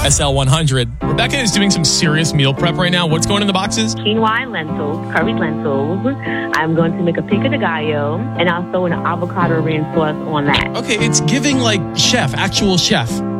SL100. Rebecca is doing some serious meal prep right now. What's going in the boxes? Quinoa and lentils, curried lentils. I'm going to make a pico de gallo, and I'll throw an avocado ranch sauce on that. Okay, it's giving like chef, actual chef.